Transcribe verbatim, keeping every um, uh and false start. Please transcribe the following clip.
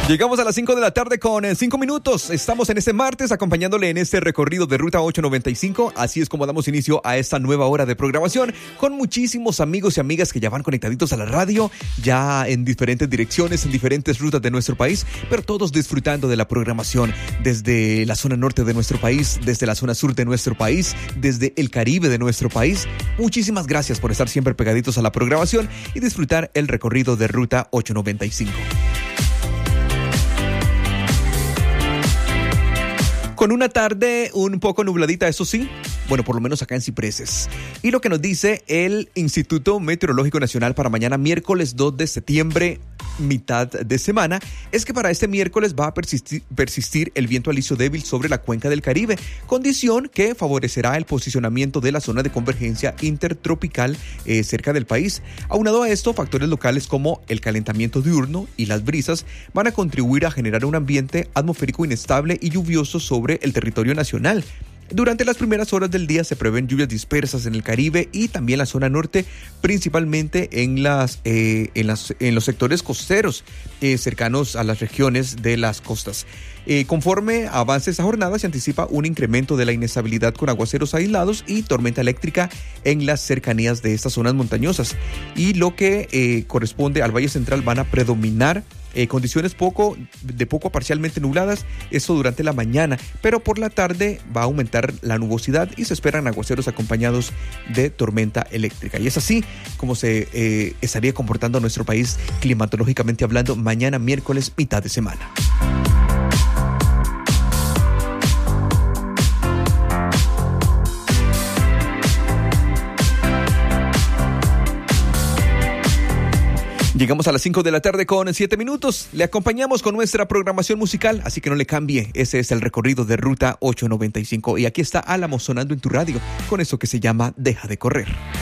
Llegamos a las cinco de la tarde con cinco minutos. Estamos en este martes acompañándole en este recorrido de Ruta ochocientos noventa y cinco. Así es como damos inicio a esta nueva hora de programación con muchísimos amigos y amigas que ya van conectaditos a la radio, ya en diferentes direcciones, en diferentes rutas de nuestro país, pero todos disfrutando de la programación desde la zona norte de nuestro país, desde la zona sur de nuestro país, desde el Caribe de nuestro país. Muchísimas gracias por estar siempre pegaditos a la programación y disfrutar el recorrido de Ruta ochocientos noventa y cinco. Con una tarde un poco nubladita, eso sí, bueno, por lo menos acá en Cipreses. Y lo que nos dice el Instituto Meteorológico Nacional para mañana, miércoles dos de septiembre, mitad de semana, es que para este miércoles va a persistir, persistir el viento alisio débil sobre la cuenca del Caribe, condición que favorecerá el posicionamiento de la zona de convergencia intertropical eh, cerca del país. Aunado a esto, factores locales como el calentamiento diurno y las brisas van a contribuir a generar un ambiente atmosférico inestable y lluvioso sobre el territorio nacional. Durante las primeras horas del día se prevén lluvias dispersas en el Caribe y también la zona norte, principalmente en, las, eh, en, las, en los sectores costeros eh, cercanos a las regiones de las costas. Eh, conforme avance esta jornada, se anticipa un incremento de la inestabilidad con aguaceros aislados y tormenta eléctrica en las cercanías de estas zonas montañosas. Y lo que eh, corresponde al Valle Central van a predominar Eh, condiciones poco, de poco a parcialmente nubladas, esto durante la mañana, pero por la tarde va a aumentar la nubosidad y se esperan aguaceros acompañados de tormenta eléctrica. Y es así como se eh, estaría comportando nuestro país climatológicamente hablando mañana miércoles, mitad de semana. Llegamos a las cinco de la tarde con siete minutos. Le acompañamos con nuestra programación musical, así que no le cambie. Ese es el recorrido de Ruta ochocientos noventa y cinco. Y aquí está Álamo sonando en tu radio con eso que se llama Deja de Correr.